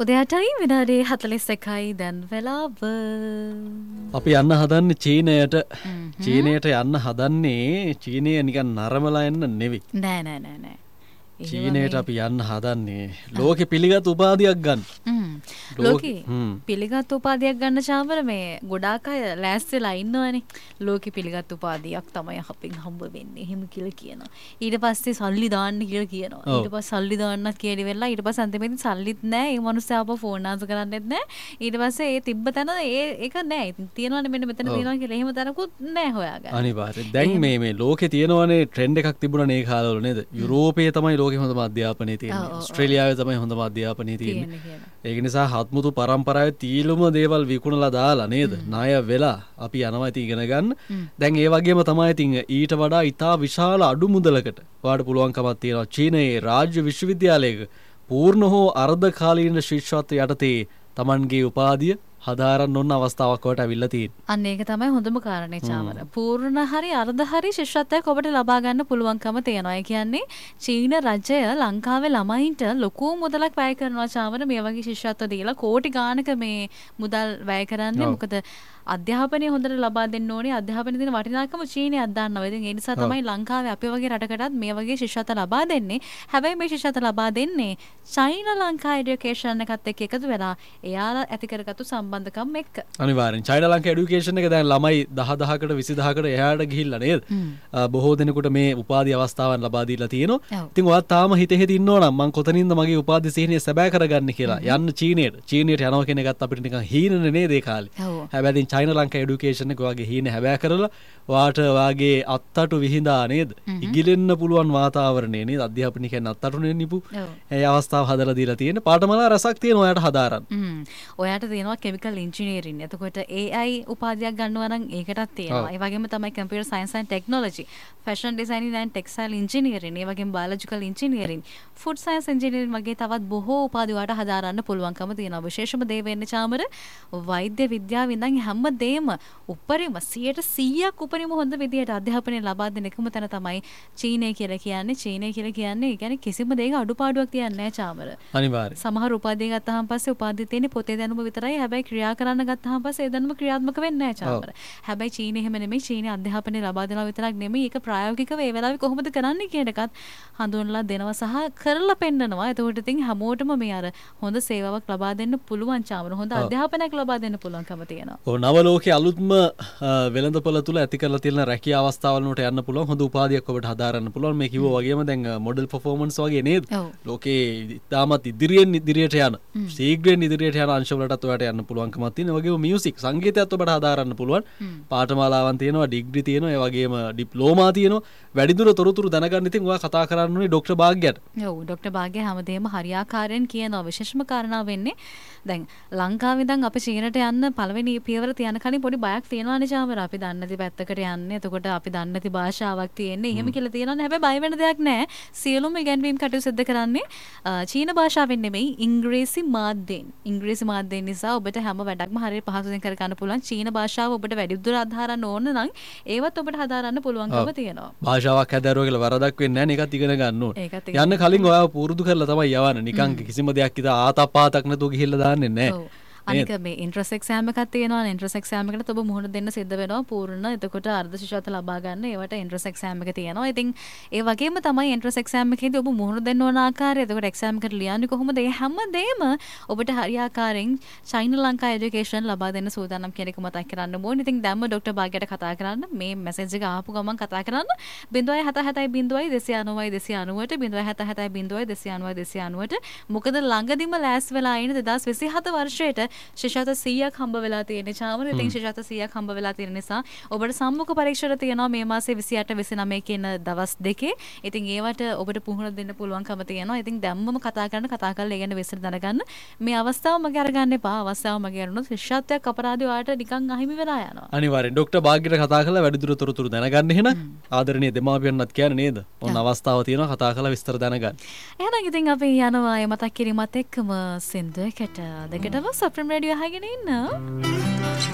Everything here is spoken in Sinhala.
උදයටයි විනාඩි 41යි දැන් වෙලාව. අපි යන්න හදන්නේ චීනයට. චීනයට යන්න හදන්නේ චීනය නිකන් නරමලා යන්න නෙවෙයි. නෑ. චීනයට අපි යන්න හදන්නේ ලෝකෙ පිළිගත් උපාධියක් ගන්න. ලෝකෙ පිළිගත් උපාධියක් ගන්න චාමර මේ ගොඩාක් අය ලෑස්තිලා ඉන්නවනේ. ලෝකෙ පිළිගත් උපාධියක් තමයි අපින් හම්බ වෙන්නේ. එහෙම කියලා කියනවා. ඊට පස්සේ සල්ලි දාන්න කියලා කියනවා. ඊට පස්සේ සල්ලි දාන්නත් කියලා වෙලා ඊට පස්සේ අන්තිමේදී සල්ලිත් නැහැ. ඒ මනුස්සයා අපව ෆෝන් ආන්සර් කරන්නෙත් නැහැ. ඊට පස්සේ ඒ තිබ්බ තැන ඒක නැහැ. ඉතින් තියනවනේ මෙන්න මෙතන තියනවා කියලා එහෙම තරකුත් නැහැ හොයාගන්න. අනිවාර්යයෙන්. දැන් මේ ලෝකේ තියෙනවනේ ට්‍රෙන්ඩ් එකක් තිබුණා මේ කාලවල නේද? යුරෝපයේ තමයි ලෝකෙ හොඳම අධ්‍යාපනය තියෙන්නේ. ඕස්ට්‍රේලියාවේ තමයි හොඳම අධ්‍යාපනය තියෙන්නේ. ඒක නිසා හත්මුතු පරම්පරාවේ තීලුම දේවල් විකුණලා දාලා නේද? ණය වෙලා අපි යනවා ඉතින් ඉගෙන ගන්න. දැන් ඒ වගේම තමයි ඉතින් ඊට වඩා ඉතා විශාල අඩු මුදලකට ඔයාලට පුළුවන්කමක් තියෙනවා චීනයේ රාජ්‍ය විශ්වවිද්‍යාලයක පූර්ණ හෝ අර්ධකාලීන ශිෂ්‍යත්වය යටතේ Tamanගේ උපාධිය හදාරන්න ඕන අවස්ථාවක් වලට අවිල්ලා තියෙනවා. අන්න ඒක තමයි හොඳම කාරණේ චාමර. පූර්ණ හරි අර්ධ හරි ශිෂ්‍යත්වයක් ඔබට ලබා ගන්න පුළුවන්කම තියෙනවා. ඒ කියන්නේ චීන රජය ලංකාවේ ළමයින්ට ලොකු මුදලක් වැය කරනවා චාමර මේ වගේ ශිෂ්‍යත්ව දීලා කෝටි ගාණක මේ මුදල් වැය කරන්නේ. මොකද අධ්‍යාපනය හොඳට ලබා දෙන්න ඕනේ. අධ්‍යාපනයේ තියෙන වටිනාකම චීනයක් දන්නවා. ඉතින් ඒ නිසා තමයි ලංකාවේ අපේ වගේ රටකටත් මේ වගේ ශිෂ්‍යත්ව ලබා දෙන්නේ. හැබැයි මේ ශිෂ්‍යත්ව ලබා දෙන්නේ චයිනා ලංකා එඩියුකේෂන් එකත් එක්ක එකතු වෙලා එයාලා ඇති කරගත්තු සම්බන්ධකම් එක්ක. අනිවාර්යෙන් චයිනා ලංකා එඩියුකේෂන් එක දැන් ළමයි 10000කට 20000කට එහාට ගිහිල්ලා නේද? බොහෝ දෙනෙකුට මේ උපාධි අවස්ථාවන් ලබා දීලා තියෙනවා. ඉතින් ඔයත් තාම හිතේ ඉන්නෝ නම් මං කොතනින්ද මගේ උපාධි සිහිනය සැබෑ කරගන්නේ කියලා යන්න චීනයට යනවා කියන එකත් අපිට නිකන් හීනනේ නේද ඒ කාලේ. හැබැයි චයිනා ලංකා එඩියුකේෂන් එක වගේ හීන හැබෑ කරලා ඔයාට වාගේ අත්තටු විහිදා නේද? ඉගිලෙන්න පුළුවන් වාතාවරණය නේද? අධ්‍යාපනය කියන්නේ අත්තටුනේ නිපු. ඒ අවස්ථාව හදලා දීලා තියෙන පාඨමාලා රසක් තියෙනවා ඔයාට හදාරන්න. ඔයාට තියෙනවා කෙමිකල් ඉන්ජිනියරින්. එතකොට AI උපාධියක් ගන්නවා නම් ඒකටත් තියෙනවා. ඒ වගේම තමයි computer science and technology, fashion designing and textile engineering, ඒ වගේම biological engineering, food science engineering වගේ තවත් බොහෝ උපාධි ඔයාට හදාරන්න පුළුවන්කම තියෙනවා. විශේෂම දේ වෙන්නේ චාමර වෛද්‍ය විද්‍යාව ඉඳන් හැම දෙයක්ම උපරිම 100%ක් උපරිම හොඳ විදියට අධ්‍යාපනය ලබා දෙන එකම තැන තමයි චීනය කියලා කියන්නේ. චීනය කියලා කියන්නේ ඒ කියන්නේ කිසිම දෙයක අඩුපාඩුවක් තියන්නේ නැහැ චාමර. අනිවාර්යයෙන්. සමහර උපාධිය ගත්තාම පස්සේ උපාධිය තියෙන්නේ පොතේ දැනුම විතරයි. හැබැයි ක්‍රියා කරන්න ගත්තාම පස්සේ ඒ දැනුම ක්‍රියාත්මක වෙන්නේ නැහැ චාමර. හැබැයි චීනය එහෙම නෙමෙයි. චීනය අධ්‍යාපනය ලබා දෙනවා විතරක් නෙමෙයි. ඒක ප්‍රායෝගිකව ඒ වෙලාවේ කොහොමද කරන්නේ කියන එකත් හඳුන්වලා දෙනවා සහ කරලා පෙන්නනවා. එතකොට ඉතින් හැමෝටම මේ අර හොඳ සේවාවක් ලබා දෙන්න පුළුවන් චාමර. හොඳ අධ්‍යාපනයක් ලබා දෙන්න පුළුවන්කම තියෙනවා. ඔව් නව ලෝකයේ අලුත්ම වෙළඳපොළ තුල ඇති කරලා තියෙන රැකියා අවස්ථාවල වලට යන්න පුළුවන් හොඳ උපාධියක් ඔබට හදාරන්න පුළුවන්. මේ කිව්වා වගේම දැන් මොඩල් පර්ෆෝමන්ස් වගේ නේද? ලෝකේ ඉතාමත් ඉදිරියට යන ශීඝ්‍රයෙන් ඉදිරියට යන අංශවලටත් ඔයාට යන්න පුළුවන්කමක් තියෙනවා. ඒ වගේම මියුසික් සංගීතයත් ඔබට හදාරන්න පුළුවන්. පාඨමාලාවන් තියෙනවා, ඩිග්‍රී තියෙනවා, ඒ වගේම ඩිප්ලෝමා තියෙනවා. වැඩිදුර තොරතුරු දැනගන්න ඉතින් ඔයා කතා කරන්න ඕනේ ડોක්ටර් භාග්‍යයට. ඔව් ડોක්ටර් භාග්‍ය හැමදේම හරියාකාරයෙන් කියනවා. විශේෂම කාරණා වෙන්නේ දැන් ලංකාවේ ඉඳන් අපි චීනට යන්න පළවෙනි පියවර තියන කලින් පොඩි බයක් තියෙනවානේ චාමර. අපි දන්නේ නැති පැත්තකට යන්නේ. එතකොට අපි දන්නේ නැති භාෂාවක් තියෙන්නේ. එහෙම කියලා තියෙනවානේ. හැබැයි බය වෙන දෙයක් නැහැ. සියලුම ඉගැන්වීම් කටයුතු සිදු කරන්නේ චීන භාෂාවෙන් නෙමෙයි ඉංග්‍රීසි මාධ්‍යයෙන්. ඉංග්‍රීසි මාධ්‍යයෙන් නිසා ඔබට හැම වැඩක්ම හරියට පහසුවෙන් කර ගන්න පුළුවන්. චීන භාෂාව ඔබට වැඩිදුර අධහරන්න ඕන නම් ඒවත් ඔබට හදාරන්න පුළුවන්කම තියෙනවා. භාෂාවක් හැදෑරුවා කියලා වරදක් වෙන්නේ නැහැ. ඒකත් ඉගෙන ගන්න ඕනේ. යන්න කලින් ඔයාව පුරුදු කරලා තමයි යවන්නේ. නිකන් කිසිම දෙයක් ඉතින් ආතප්පාතක් නැතුව ගිහිල්ලා දාන්නේ නැහැ. අනික මේ ඉන්ට්‍රස් එක්සෑම් එකක් තියෙනවා. ඉන්ට්‍රස් එක්සෑම් එකට ඔබ මුහුණ දෙන්න සිද්ධ වෙනවා පූර්ණ. එතකොට අර්ධ ශිෂ්‍යත්ව ලබා ගන්න ඒවට ඉන්ට්‍රස් එක්සෑම් එක තියෙනවා. ඉතින් ඒ වගේම තමයි ඉන්ට්‍රස් එක්සෑම් එකේදී ඔබ මුහුණ දෙන්න ඕන ආකාරය. එතකොට එක්සෑම් එකට ලියන්නේ කොහොමද? ඒ හැමදේම ඔබට හරියාකාරයෙන් චයිනා ලංකා එඩියුකේෂන් ලබා දෙන්න සූදානම් කියන එක මතක් කරන්න ඕනේ. ඉතින් දැම්ම ડોක්ටර් භාග්‍යයට කතා කරන්න මේ මැසේජ් එක ආපු ගමන් කතා කරන්න 0770290 මොකද ළඟදිම ලෑස් වෙලා ඉන්න 2027 වර්ෂයට ශිෂ්‍යත්ව 100ක් හම්බ වෙලා තියෙන චාමර. ඉතින් ශිෂ්‍යත්ව 100ක් හම්බ වෙලා තියෙන නිසා ඔබට සම්මුඛ පරීක්ෂණ තියෙනවා මේ මාසේ 28 29 කියන දවස් දෙකේ. ඉතින් ඒවට ඔබට පුහුණු දෙන්න පුළුවන්කම තියෙනවා. ඉතින් දැම්මම කතා කරලා ඒ ගැන විස්තර දැනගන්න. මේ අවස්ථාව මගේ අරගන්න එපා. අවස්ථාව මගේ අරනොත් ශිෂ්‍යත්වයක් අපරාධය ඔයාලට නිකන් අහිමි වෙලා යනවා. අනිවාර්යෙන් ડોක්ටර් භාග්‍යයට කතා කරලා වැඩිදුර තොරතුරු දැනගන්න එහෙනම් ආදරණීය දෙමාපියන්වත් කියන්නේ නේද? ඔන්න අවස්ථාව තියෙනවා කතා කරලා විස්තර දැනගන්න. එහෙනම් ඉතින් අපි යනවා මේ මතක් කිරීමත් එක්කම සින්දුවකට දෙකටම සප්‍රම් රේඩියෝ අහගෙන ඉන්න.